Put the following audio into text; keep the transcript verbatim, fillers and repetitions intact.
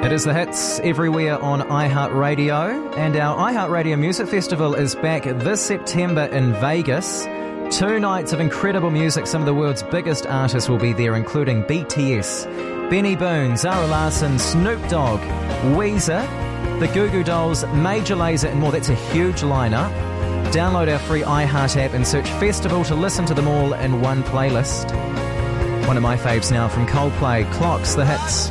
It is the hits everywhere on iHeartRadio, and our iHeartRadio Music Festival is back this September in Vegas. Two nights of incredible music. Some of the world's biggest artists will be there, including B T S, Benny Boone, Zara Larsson, Snoop Dogg, Weezer, the Goo Goo Dolls, Major Lazer and more. That's a huge lineup. Download our free iHeart app and search Festival to listen to them all in one playlist. One of my faves now from Coldplay, Clocks, the hits.